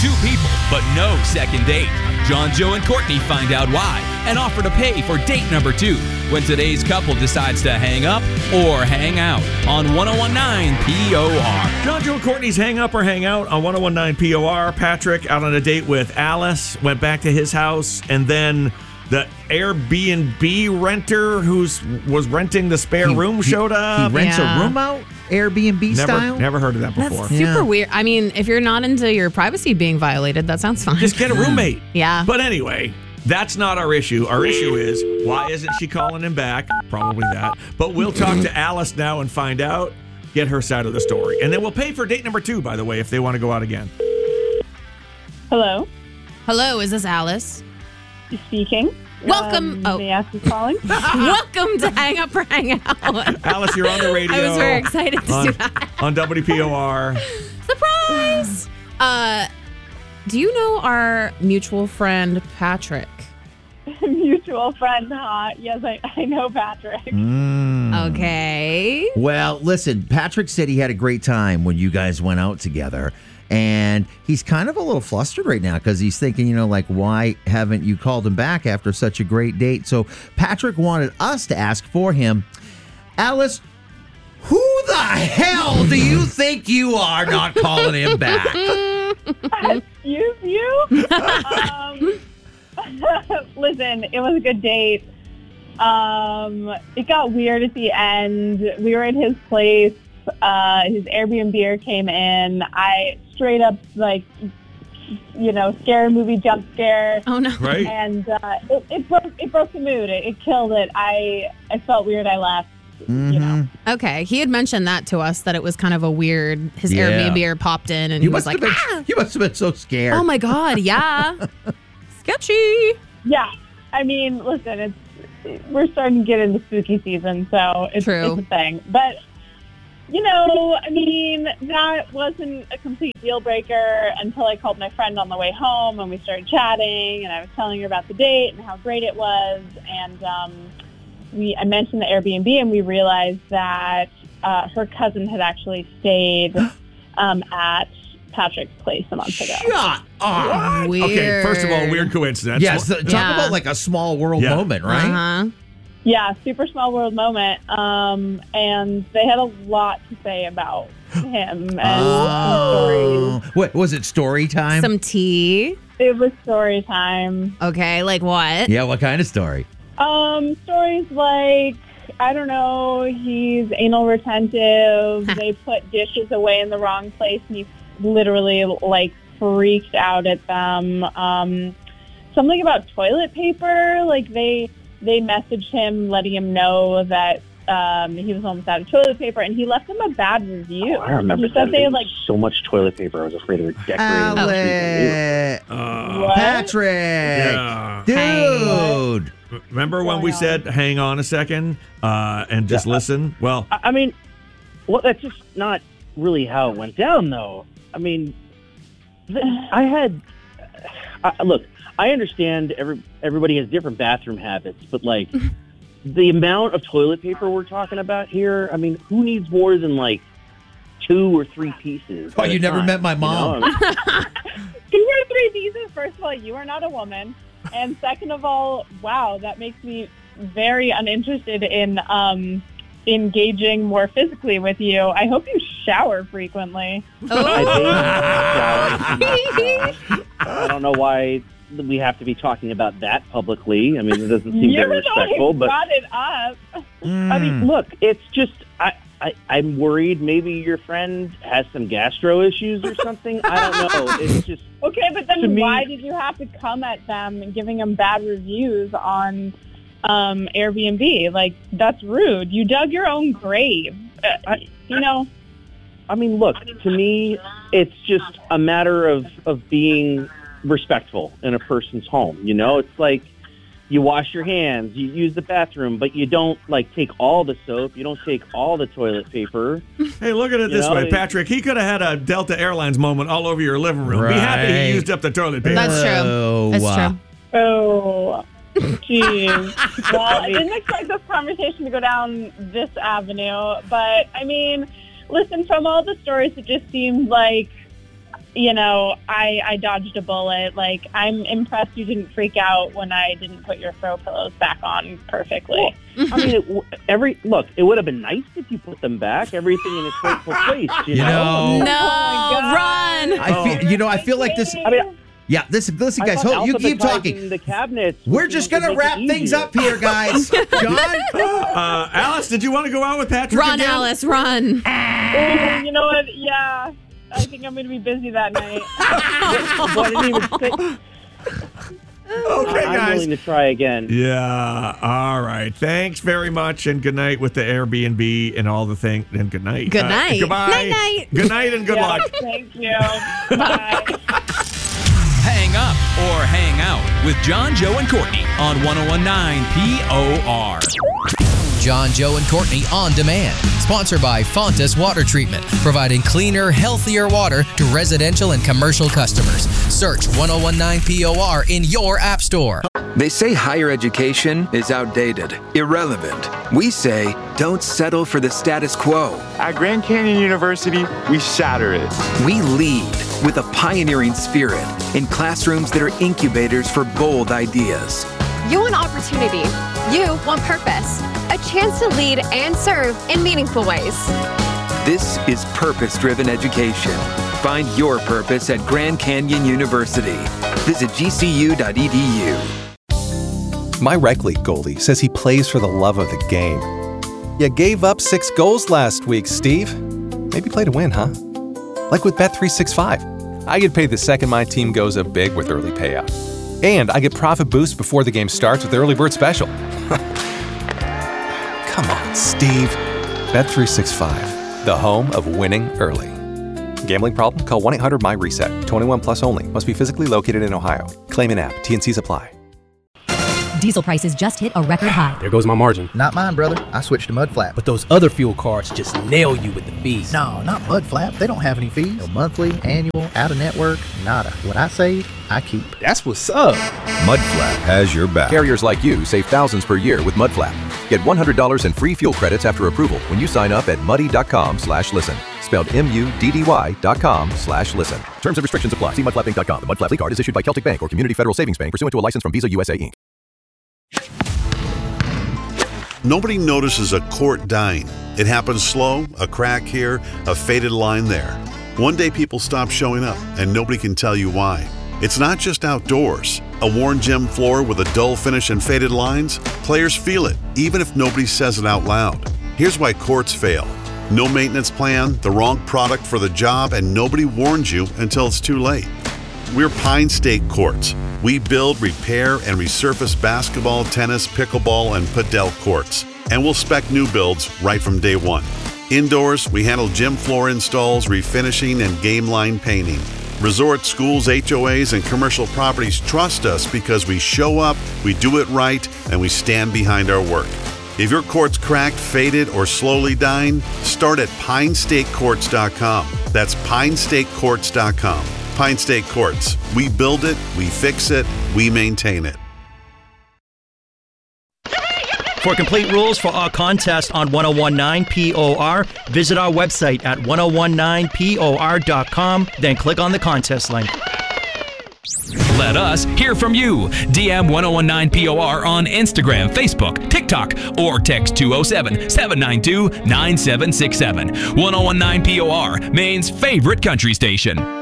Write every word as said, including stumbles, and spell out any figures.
Two people, but no second date. John, Joe, and Courtney find out why and offer to pay for date number two when today's couple decides to hang up or hang out on one oh one nine P O R. John, Joe, and Courtney's Hang Up or Hang Out on one oh one nine P O R. Patrick out on a date with Alice, went back to his house, and then the Airbnb renter who's was renting the spare He- room he- showed up. He rents Yeah. a room out, Airbnb never, style. never heard of that That's before. super Yeah. weird. I mean, if you're not into your privacy being violated, that sounds fine. Just get a roommate. Yeah. But anyway, that's not our issue. Our issue is, why isn't she calling him back? Probably that. But we'll talk to Alice now and find out, get her side of the story. And then we'll pay for date number two, by the way, if they want to go out again. Hello, Hello, is this Alice? speaking. Welcome- Um, oh. May I ask who's calling? Welcome to Hang Up or Hang Out. Alice, you're on the radio. I was very excited to on, do that. on W P O R. Surprise! Uh, do you know our mutual friend, Patrick? Mutual friend, huh? Yes, I, I know Patrick. Mm. Okay. Well, listen, Patrick said he had a great time when you guys went out together. And he's kind of a little flustered right now because he's thinking, you know, like, why haven't you called him back after such a great date? So Patrick wanted us to ask for him, Alice, who the hell do you think you are not calling him back? Excuse you? um, listen, it was a good date. Um, it got weird at the end. We were at his place. Uh, his Airbnb came in. I straight up, like, you know, scary movie jump scare. Oh, no. Right? And uh, it, it broke it broke the mood. It, it killed it. I I felt weird. I left. Mm-hmm. You know. Okay. He had mentioned that to us, that it was kind of a weird, his Yeah. Airbnb popped in and You he was must, like, have been, ah! you must have been so scared. Oh, my God. Yeah. Sketchy. Yeah. I mean, listen, it's we're starting to get into spooky season, so it's, True. it's a thing. But you know, I mean, that wasn't a complete deal breaker until I called my friend on the way home and we started chatting and I was telling her about the date and how great it was. And um, we I mentioned the Airbnb and we realized that uh, her cousin had actually stayed um, at Patrick's place a month ago. Shut up. Weird. Okay, first of all, weird coincidence. Yes, talk Yeah. about like a small world Yeah. moment, right? Uh-huh. Yeah, super small world moment. Um, and they had a lot to say about him and Oh. some stories. What was it? Story time? Some tea. It was story time. Okay. Like what? yeah. What kind of story? Um, stories like, I don't know, he's anal retentive. They put dishes away in the wrong place and he literally like freaked out at them. Um, something about toilet paper, like they they messaged him letting him know that um, he was almost out of toilet paper, and he left them a bad review. Oh, I remember He said that. they There had, was like, so much toilet paper. I was afraid of decorating the street. Ale- Uh, what? Patrick. yeah. Dude. Remember when we said, hang on a second uh, and just Yeah. listen? Well, I I mean, well, that's just not really how it went down, though. I mean, th- I had I, look. I understand every everybody has different bathroom habits, but like the amount of toilet paper we're talking about here. I mean, who needs more than like two or three pieces? Oh, at a you never time, met my you mom. know? I mean, Two or three pieces. First of all, you are not a woman, and second of all, wow, that makes me very uninterested in um, engaging more physically with you. I hope you shower frequently. I Oh. bathe, shower. I don't know why we have to be talking about that publicly. I mean, it doesn't seem You're very the one respectful, who but brought it up. I mean, look, it's just I, I I'm worried maybe your friend has some gastro issues or something. I don't know. It's just Okay, but To then me- why did you have to come at them and giving them bad reviews on um, Airbnb? Like, that's rude. You dug your own grave. Uh, I- you know, I mean, look, to me, it's just a matter of, of being respectful in a person's home. You know, it's like you wash your hands, you use the bathroom, but you don't, like, take all the soap. You don't take all the toilet paper. hey, look at it You this know, way, it- Patrick. He could have had a Delta Airlines moment all over your living room. Be happy Right. he used up the toilet paper. That's true. Oh, That's wow. true. oh, jeez. Well, I didn't expect this conversation to go down this avenue, but, I mean, listen, from all the stories, it just seemed like you know, I, I dodged a bullet. Like, I'm impressed you didn't freak out when I didn't put your throw pillows back on perfectly. Well, I mean, it, w- every look, it would have been nice if you put them back, everything in its rightful place. You, You know? know. No, Oh, run. I feel, you know, I feel like this. I mean, Yeah, listen, listen, I guys. thought Hold, you keep alphabetizing talking. The cabinets. We're would- just would gonna make it wrap things easier. up here, guys. John. Uh, Alice, did you want to go out with Patrick Run, again? Alice, run. Oh, you know what? Yeah. I think I'm going to be busy that night. Well, I didn't even say. Okay, I'm guys. willing to try again. Yeah. All right. Thanks very much, and good night with the Airbnb and all the things. And good night. Good Uh, night. goodbye. Night-night. Good night and good Yeah, luck. Thank you. Bye. Hang up or hang out with John, Joe, and Courtney on ten nineteen P O R. John, Joe, and Courtney on demand. Sponsored by Fontas Water Treatment, providing cleaner, healthier water to residential and commercial customers. Search ten nineteen P O R in your app store. They say higher education is outdated, irrelevant. We say don't settle for the status quo. At Grand Canyon University, we shatter it. We lead with a pioneering spirit in classrooms that are incubators for bold ideas. You want opportunity. You want purpose. A chance to lead and serve in meaningful ways. This is purpose-driven education. Find your purpose at Grand Canyon University. Visit g c u dot e d u. My rec league goalie says he plays for the love of the game. You gave up six goals last week, Steve. Maybe play to win, huh? Like with Bet three sixty-five. I get paid the second my team goes up big with early payout. And I get profit boost before the game starts with the early bird special. Come on, Steve. Bet three sixty-five, the home of winning early. Gambling problem? Call one eight hundred my reset. twenty-one plus only. Must be physically located in Ohio. Claim in app. T and Cs apply. Diesel prices just hit a record high. There goes my margin. Not mine, brother. I switched to Mudflap. But those other fuel cards just nail you with the fees. No, not Mudflap. They don't have any fees. No monthly, annual, out-of-network, nada. What I save, I keep. That's what's up. Mudflap has your back. Carriers like you save thousands per year with Mudflap. Get one hundred dollars in free fuel credits after approval when you sign up at muddy.com slash listen. Spelled M U D D Y dot com slash listen. Terms and restrictions apply. See mudflap inc dot com. The Mudflap League card is issued by Celtic Bank or Community Federal Savings Bank pursuant to a license from Visa U S A Incorporated. Nobody notices a quart dying. It happens slow, a crack here, a faded line there. One day people stop showing up and nobody can tell you why. It's not just outdoors. A worn gym floor with a dull finish and faded lines? Players feel it, even if nobody says it out loud. Here's why quarts fail. No maintenance plan, the wrong product for the job, and nobody warns you until it's too late. We're Pine State Courts. We build, repair, and resurface basketball, tennis, pickleball, and padel courts. And we'll spec new builds right from day one. Indoors, we handle gym floor installs, refinishing, and game line painting. Resorts, schools, H O As, and commercial properties trust us because we show up, we do it right, and we stand behind our work. If your court's cracked, faded, or slowly dying, start at pine state courts dot com. That's pine state courts dot com. Pine State Courts. We build it, we fix it, we maintain it. For complete rules for our contest on ten nineteen P O R, visit our website at ten nineteen P O R dot com, then click on the contest link. Let us hear from you. D M ten nineteen P O R on Instagram, Facebook, TikTok, or text two oh seven, seven nine two, nine seven six seven. ten nineteen P O R, Maine's favorite country station.